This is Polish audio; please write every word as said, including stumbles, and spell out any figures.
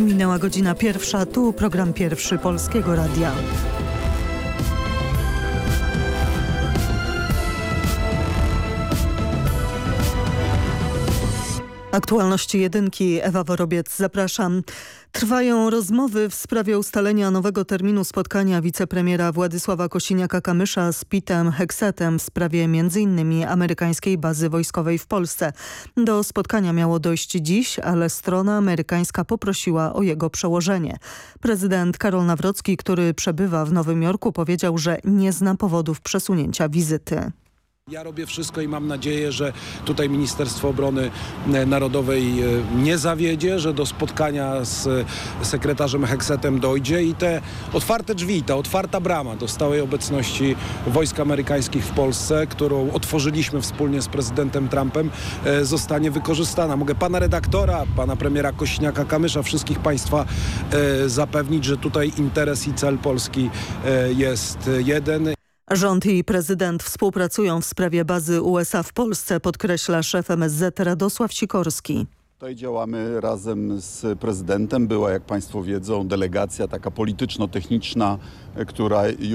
Minęła godzina pierwsza, tu program pierwszy Polskiego Radia. Aktualności jedynki, Ewa Worobiec, zapraszam. Trwają rozmowy w sprawie ustalenia nowego terminu spotkania wicepremiera Władysława Kosiniaka-Kamysza z Petem Hegsetem w sprawie między innymi amerykańskiej bazy wojskowej w Polsce. Do spotkania miało dojść dziś, ale strona amerykańska poprosiła o jego przełożenie. Prezydent Karol Nawrocki, który przebywa w Nowym Jorku, powiedział, że nie zna powodów przesunięcia wizyty. Ja robię wszystko i mam nadzieję, że tutaj Ministerstwo Obrony Narodowej nie zawiedzie, że do spotkania z sekretarzem Hegsetem dojdzie i te otwarte drzwi, ta otwarta brama do stałej obecności wojsk amerykańskich w Polsce, którą otworzyliśmy wspólnie z prezydentem Trumpem, zostanie wykorzystana. Mogę pana redaktora, pana premiera Kosiniaka-Kamysza, wszystkich państwa zapewnić, że tutaj interes i cel Polski jest jeden. Rząd i prezydent współpracują w sprawie bazy U S A w Polsce, podkreśla szef M S Z Radosław Sikorski. Tutaj działamy razem z prezydentem. Była, jak państwo wiedzą, delegacja taka polityczno-techniczna, która